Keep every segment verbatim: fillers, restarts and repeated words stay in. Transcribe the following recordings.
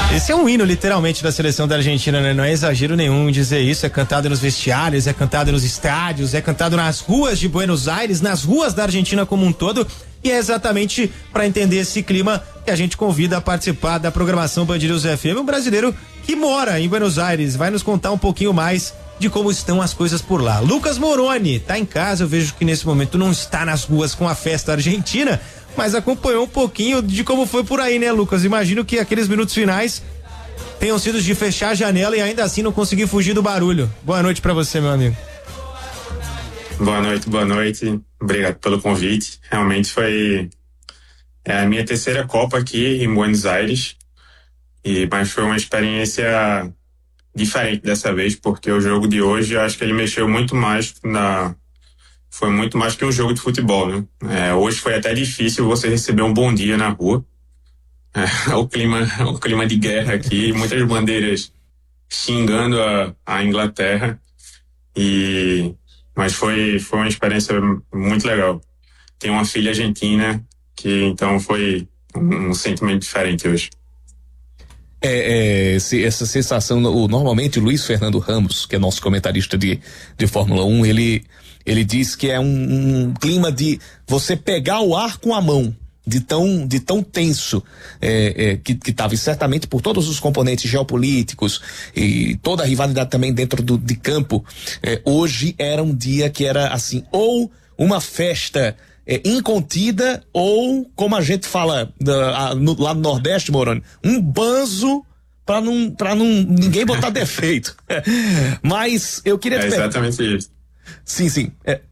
Esse é um hino, literalmente, da seleção da Argentina, né? Não é exagero nenhum dizer isso. É cantado nos vestiários, é cantado nos estádios, é cantado nas ruas de Buenos Aires, nas ruas da Argentina como um todo. E é exatamente para entender esse clima que a gente convida a participar da programação Band News F M, um brasileiro que mora em Buenos Aires. Vai nos contar um pouquinho mais de como estão as coisas por lá. Lucas Moroni tá em casa, eu vejo que nesse momento não está nas ruas com a festa argentina, mas acompanhou um pouquinho de como foi por aí, né, Lucas? Imagino que aqueles minutos finais tenham sido de fechar a janela e ainda assim não conseguir fugir do barulho. Boa noite pra você, meu amigo. Boa noite, boa noite. Obrigado pelo convite. Realmente foi é a minha terceira Copa aqui em Buenos Aires, e, mas foi uma experiência diferente dessa vez, porque o jogo de hoje, eu acho que ele mexeu muito mais na... Foi muito mais que um jogo de futebol, né? É, hoje foi até difícil você receber um bom dia na rua. É, o clima, o clima de guerra aqui, muitas bandeiras xingando a, a Inglaterra, e mas foi, foi uma experiência muito legal. Tenho uma filha argentina, que então foi um, um sentimento diferente hoje. É, é, esse, essa sensação, o, normalmente o Luiz Fernando Ramos, que é nosso comentarista de, de Fórmula um, ele, ele diz que é um, um clima de você pegar o ar com a mão, de tão, de tão tenso é, é, que estava, certamente por todos os componentes geopolíticos e toda a rivalidade também dentro do, de campo. É, hoje era um dia que era assim, ou uma festa É, incontida, ou, como a gente fala da, a, no, lá no Nordeste, Moroni, um banzo pra não, pra não ninguém botar defeito. Mas eu queria te É exatamente per... isso. Sim, sim. É.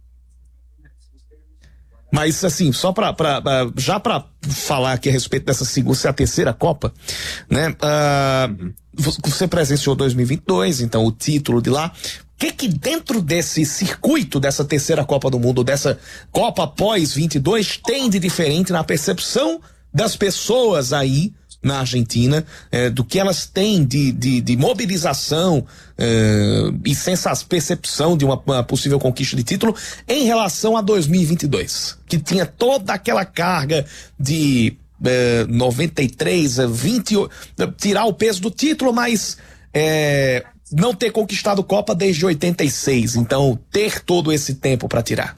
Mas assim, só pra, pra, pra já pra falar aqui a respeito dessa segunda, é a terceira Copa, né? Uh, você presenciou dois mil e vinte e dois, então o título de lá. O que que dentro desse circuito dessa terceira Copa do Mundo, dessa Copa após vinte e dois, tem de diferente na percepção das pessoas aí na Argentina, eh, do que elas têm de, de, de mobilização eh, e sensação, percepção de uma, uma possível conquista de título em relação a dois mil e vinte e dois, que tinha toda aquela carga de eh, noventa e três, vinte, tirar o peso do título, mas eh, não ter conquistado Copa desde oitenta e seis, então ter todo esse tempo para tirar.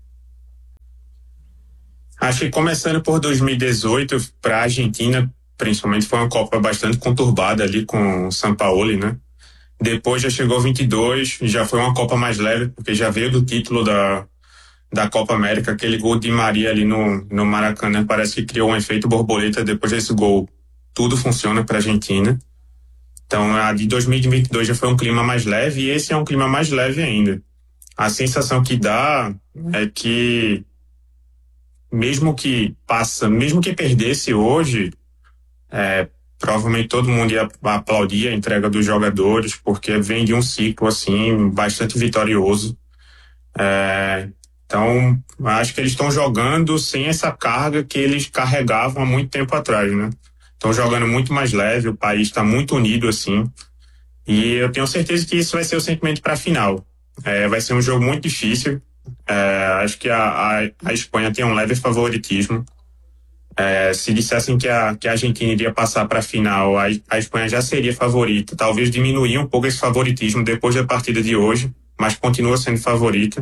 Acho que começando por dois mil e dezoito, para a Argentina, principalmente, foi uma Copa bastante conturbada ali com o Sampaoli, né? Depois já chegou vinte e dois, já foi uma Copa mais leve, porque já veio do título da, da Copa América, aquele gol de Maria ali no, no Maracanã, parece que criou um efeito borboleta. Depois desse gol, tudo funciona para a Argentina. Então, a de dois mil e vinte e dois já foi um clima mais leve, e esse é um clima mais leve ainda. A sensação que dá é que, mesmo que passa, mesmo que perdesse hoje, é, provavelmente todo mundo ia aplaudir a entrega dos jogadores, porque vem de um ciclo assim bastante vitorioso. É, então, acho que eles estão jogando sem essa carga que eles carregavam há muito tempo atrás, né? Estão jogando muito mais leve, o país está muito unido assim, e eu tenho certeza que isso vai ser o sentimento para a final. É, vai ser um jogo muito difícil. É, acho que a, a, a Espanha tem um leve favoritismo. É, se dissessem que a, que a Argentina iria passar para a final, a, a Espanha já seria favorita. Talvez diminuir um pouco esse favoritismo depois da partida de hoje, mas continua sendo favorita.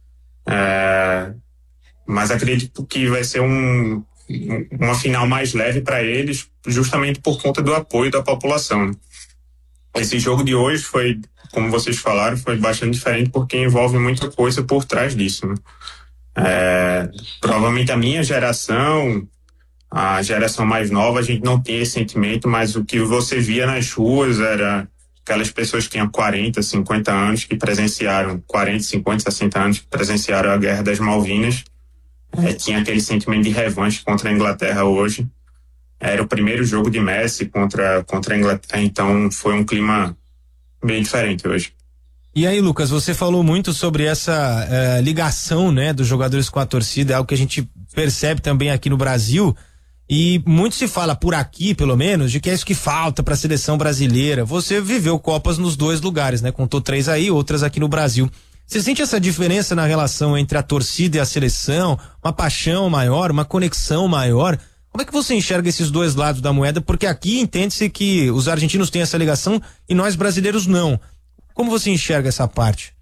É, mas acredito que vai ser um, uma final mais leve para eles, justamente por conta do apoio da população. Esse jogo de hoje foi, como vocês falaram, foi bastante diferente porque envolve muita coisa por trás disso, né? É, provavelmente a minha geração, a geração mais nova, a gente não tem esse sentimento, mas o que você via nas ruas era aquelas pessoas que tinham quarenta, cinquenta anos, que presenciaram, quarenta, cinquenta, sessenta anos, que presenciaram a Guerra das Malvinas. É, tinha aquele sentimento de revanche contra a Inglaterra hoje. Era o primeiro jogo de Messi contra, contra a Inglaterra, então foi um clima bem diferente hoje. E aí, Lucas, você falou muito sobre essa uh, ligação, né, dos jogadores com a torcida, é algo que a gente percebe também aqui no Brasil, e muito se fala por aqui, pelo menos, de que é isso que falta para a seleção brasileira. Você viveu Copas nos dois lugares, né? Contou três aí, outras aqui no Brasil. Você sente essa diferença na relação entre a torcida e a seleção, uma paixão maior, uma conexão maior? Como é que você enxerga esses dois lados da moeda? Porque aqui entende-se que os argentinos têm essa ligação e nós brasileiros não. Como você enxerga essa parte?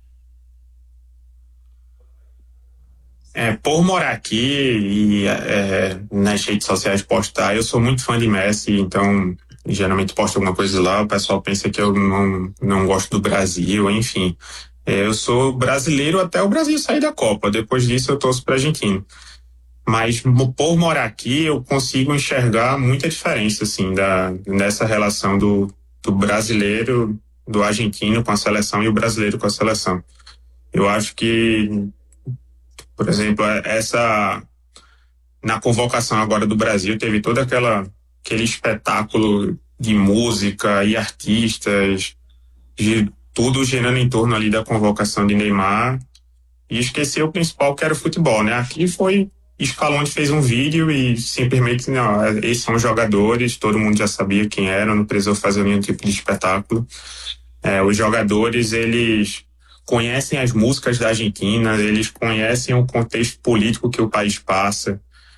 É, por morar aqui e é, nas redes sociais postar, eu sou muito fã de Messi, então geralmente posto alguma coisa lá, o pessoal pensa que eu não, não gosto do Brasil, enfim. É, eu sou brasileiro até o Brasil sair da Copa, depois disso eu torço pra Argentina. Mas por morar aqui eu consigo enxergar muita diferença, assim, da, nessa relação do, do brasileiro, do argentino com a seleção e o brasileiro com a seleção. Eu acho que, por exemplo, essa na convocação agora do Brasil teve todo aquela, aquele espetáculo de música e artistas, de tudo girando em torno ali da convocação de Neymar, e esqueceu o principal, que era o futebol, né? Aqui foi, Scaloni fez um vídeo e simplesmente, não, esses são os jogadores, todo mundo já sabia quem eram, não precisou fazer nenhum tipo de espetáculo. É, os jogadores, eles conhecem as músicas da Argentina, eles conhecem o contexto político que o país passa,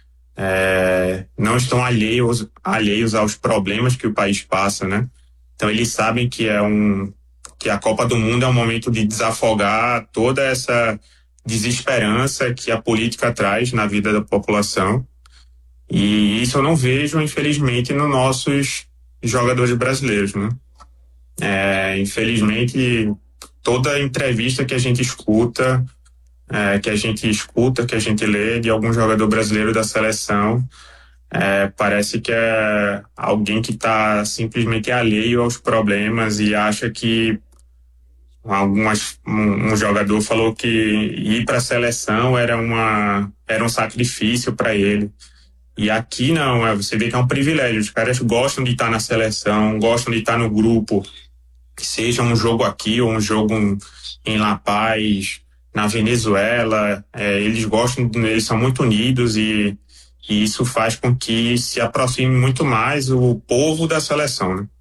é, não estão alheios, alheios aos problemas que o país passa, né? Então eles sabem que é um, que a Copa do Mundo é um momento de desafogar toda essa desesperança que a política traz na vida da população, e isso eu não vejo, infelizmente, nos nossos jogadores brasileiros, né? É, infelizmente, toda entrevista que a gente escuta, é, que a gente escuta, que a gente lê de algum jogador brasileiro da seleção, é, parece que é alguém que está simplesmente alheio aos problemas e acha que algumas, um, um jogador falou que ir para a seleção era, uma, era um sacrifício para ele. E aqui não, é, você vê que é um privilégio. Os caras gostam de estar na seleção, gostam de estar no grupo, que seja um jogo aqui ou um jogo em La Paz, na Venezuela, é, eles gostam, eles são muito unidos e, e isso faz com que se aproxime muito mais o povo da seleção, né?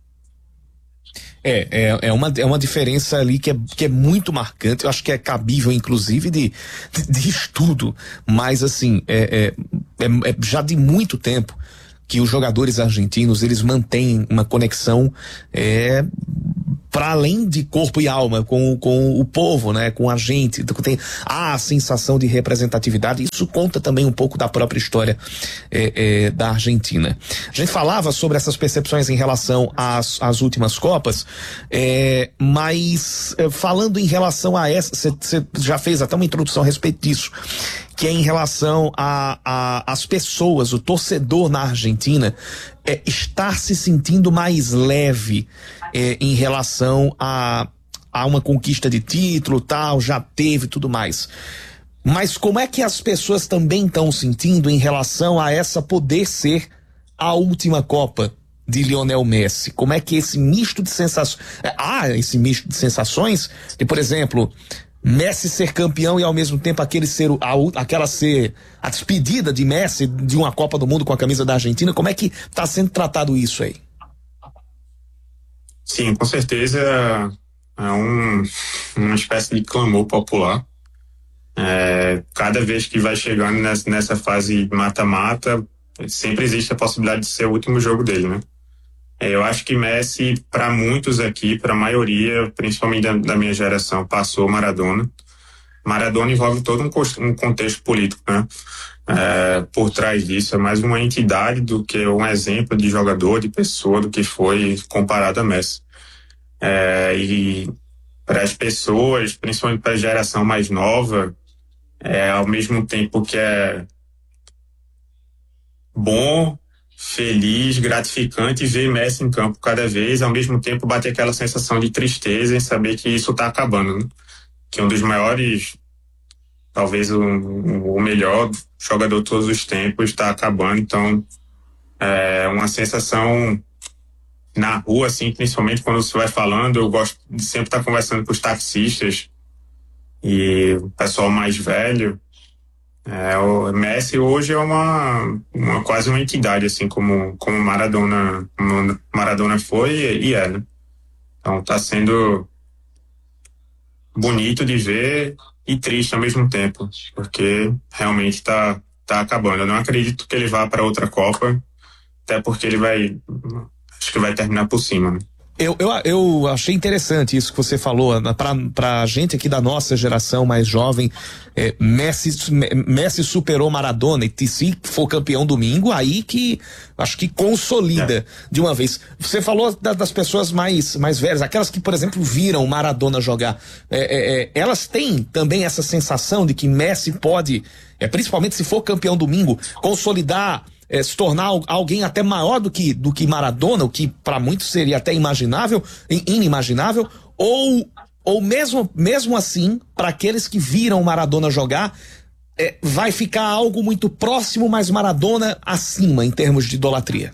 É, é, é, uma, é uma diferença ali que é, que é muito marcante. Eu acho que é cabível, inclusive, de, de, de estudo, mas assim, é, é, é, é já de muito tempo que os jogadores argentinos, eles mantêm uma conexão é, para além de corpo e alma com, com o povo, né, com a gente. Então, tem a sensação de representatividade. Isso conta também um pouco da própria história é, é, da Argentina. A gente falava sobre essas percepções em relação às, às últimas Copas, é, mas é, falando em relação a essa, você já fez até uma introdução a respeito disso, que é em relação a, a as pessoas, o torcedor na Argentina é, estar se sentindo mais leve é, em relação a, a uma conquista de título, tal, já teve tudo mais. Mas como é que as pessoas também estão sentindo em relação a essa poder ser a última Copa de Lionel Messi? Como é que esse misto de sensações, ah, esse misto de sensações, de, por exemplo, Messi ser campeão e ao mesmo tempo aquele ser, a, aquela ser a despedida de Messi de uma Copa do Mundo com a camisa da Argentina, como é que está sendo tratado isso aí? Sim, com certeza é um, uma espécie de clamor popular. É, cada vez que vai chegando nessa, nessa fase mata-mata, sempre existe a possibilidade de ser o último jogo dele, né? Eu acho que Messi, para muitos aqui, para a maioria, principalmente da, da minha geração, passou Maradona. Maradona envolve todo um, um contexto político, né? É, por trás disso, é mais uma entidade do que um exemplo de jogador, de pessoa, do que foi comparado a Messi. É, e para as pessoas, principalmente para a geração mais nova, é, ao mesmo tempo que é bom, feliz, gratificante ver Messi em campo cada vez, ao mesmo tempo bater aquela sensação de tristeza em saber que isso está acabando, né? Que um dos maiores, talvez o, o melhor jogador de todos os tempos está acabando, então é uma sensação na rua, assim, principalmente quando você vai falando, eu gosto de sempre estar conversando com os taxistas e o pessoal mais velho. É, o Messi hoje é uma, uma quase uma entidade, assim como como Maradona, como Maradona foi e é, né? Então tá sendo bonito de ver e triste ao mesmo tempo, porque realmente tá tá acabando. Eu não acredito que ele vá para outra Copa, até porque ele vai, acho que vai terminar por cima, né? Eu, eu, eu achei interessante isso que você falou, pra, pra gente aqui da nossa geração mais jovem, é, Messi, Messi superou Maradona, e se for campeão domingo, aí que acho que consolida é. de uma vez. Você falou da, das pessoas mais, mais velhas, aquelas que, por exemplo, viram Maradona jogar, é, é, é, elas têm também essa sensação de que Messi pode, é, principalmente se for campeão domingo, consolidar, É, se tornar alguém até maior do que, do que Maradona, o que para muitos seria até imaginável, inimaginável, ou, ou mesmo, mesmo assim, para aqueles que viram Maradona jogar, é, vai ficar algo muito próximo, mas Maradona acima em termos de idolatria?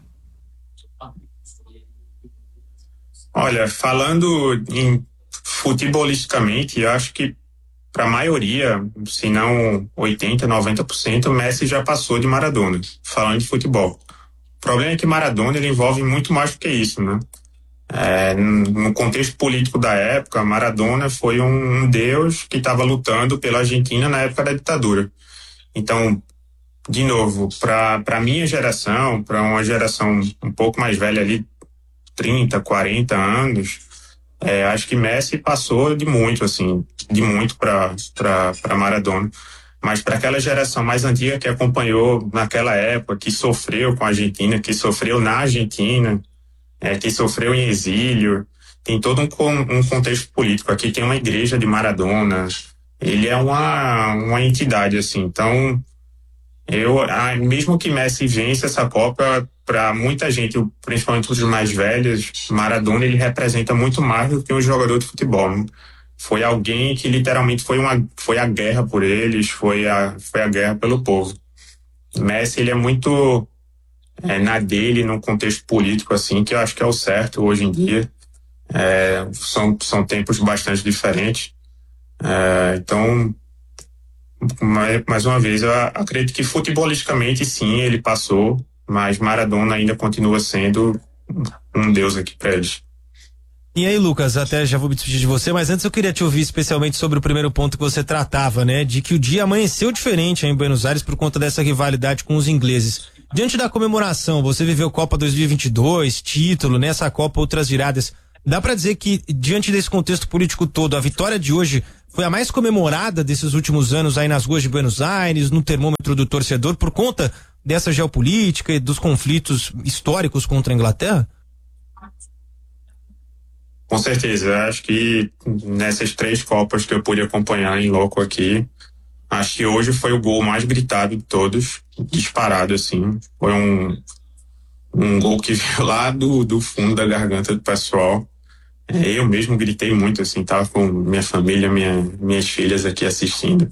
Olha, falando em futebolisticamente, eu acho que para a maioria, se não oitenta, noventa por cento, o Messi já passou de Maradona, falando de futebol. O problema é que Maradona ele envolve muito mais do que isso, né? É, no contexto político da época, Maradona foi um, um deus que estava lutando pela Argentina na época da ditadura. Então, de novo, para a minha geração, para uma geração um pouco mais velha ali, trinta, quarenta anos, É, acho que Messi passou de muito, assim, de muito para para Maradona. Mas para aquela geração mais antiga que acompanhou naquela época, que sofreu com a Argentina, que sofreu na Argentina, é, que sofreu em exílio, tem todo um, um contexto político. Aqui tem uma igreja de Maradona, ele é uma, uma entidade, assim. Então, eu, ah, mesmo que Messi vença essa Copa, para muita gente, principalmente os mais velhos, Maradona ele representa muito mais do que um jogador de futebol, né? Foi alguém que literalmente foi uma foi a guerra por eles, foi a foi a guerra pelo povo. Messi ele é muito é, na dele num contexto político assim, que eu acho que é o certo hoje em dia. É, são são tempos bastante diferentes. É, então, mais, mais uma vez, eu acredito que futebolisticamente sim ele passou, mas Maradona ainda continua sendo um deus aqui pra eles. E aí, Lucas, até já vou me despedir de você, mas antes eu queria te ouvir especialmente sobre o primeiro ponto que você tratava, né? De que o dia amanheceu diferente aí em Buenos Aires por conta dessa rivalidade com os ingleses. Diante da comemoração, você viveu Copa dois mil e vinte e dois, título, nessa Copa outras viradas. Dá pra dizer que, diante desse contexto político todo, a vitória de hoje foi a mais comemorada desses últimos anos aí nas ruas de Buenos Aires, no termômetro do torcedor, por conta dessa geopolítica e dos conflitos históricos contra a Inglaterra? Com certeza, eu acho que nessas três Copas que eu pude acompanhar em loco aqui, acho que hoje foi o gol mais gritado de todos, disparado assim, foi um um gol que veio lá do, do fundo da garganta do pessoal. É, eu mesmo gritei muito assim, tava com minha família, minha, minhas filhas aqui assistindo,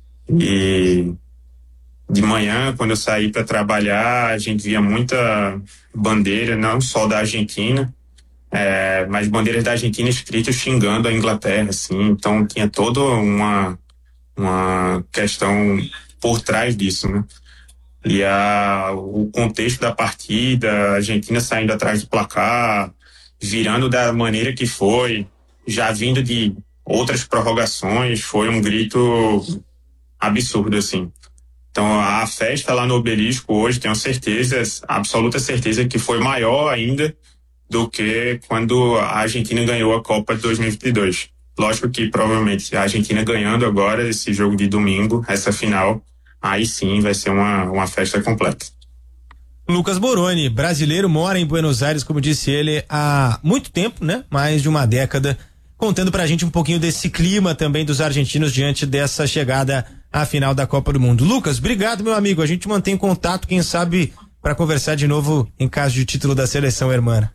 e de manhã, quando eu saí para trabalhar, a gente via muita bandeira, não só da Argentina, é, mas bandeiras da Argentina escritas xingando a Inglaterra, assim. Então tinha toda uma, uma questão por trás disso, né? E a, o contexto da partida, a Argentina saindo atrás do placar, virando da maneira que foi, já vindo de outras prorrogações, foi um grito absurdo, assim. Então, a festa lá no Obelisco hoje, tenho certeza, absoluta certeza que foi maior ainda do que quando a Argentina ganhou a Copa de dois mil e vinte e dois. Lógico que, provavelmente, a Argentina ganhando agora esse jogo de domingo, essa final, aí sim vai ser uma, uma festa completa. Lucas Moroni, brasileiro, mora em Buenos Aires, como disse ele, há muito tempo, né? Mais de uma década, contando pra gente um pouquinho desse clima também dos argentinos diante dessa chegada à final da Copa do Mundo. Lucas, obrigado, meu amigo. A gente mantém contato, quem sabe, para conversar de novo em caso de título da seleção hermana.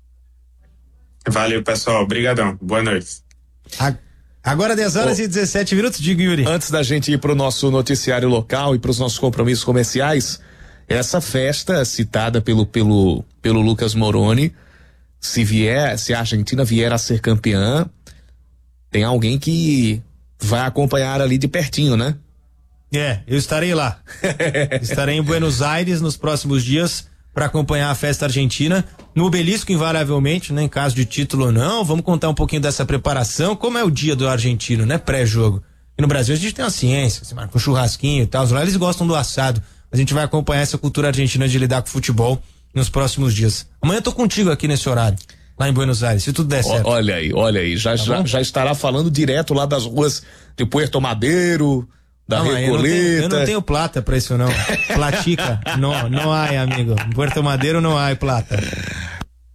Valeu, pessoal. Obrigadão. Boa noite. A... Agora dez horas oh. e dezessete minutos, diga, Yuri. Antes da gente ir pro nosso noticiário local e pros nossos compromissos comerciais, essa festa citada pelo, pelo, pelo Lucas Moroni, se vier, se a Argentina vier a ser campeã, tem alguém que vai acompanhar ali de pertinho, né? É, eu estarei lá. Estarei em Buenos Aires nos próximos dias para acompanhar a festa argentina, no Obelisco invariavelmente, né? Em caso de título ou não, vamos contar um pouquinho dessa preparação, como é o dia do argentino, né? Pré-jogo. E no Brasil a gente tem uma ciência, se marca um churrasquinho e tal, lá eles gostam do assado. A gente vai acompanhar essa cultura argentina de lidar com futebol nos próximos dias. Amanhã eu tô contigo aqui nesse horário, lá em Buenos Aires, se tudo der certo. Olha aí, olha aí, já, tá já, já estará falando direto lá das ruas de Puerto Madeiro, da não, Recoleta. Eu não, tenho, eu não tenho plata pra isso não. Platica, não, não há, amigo. Puerto Madeiro não há plata.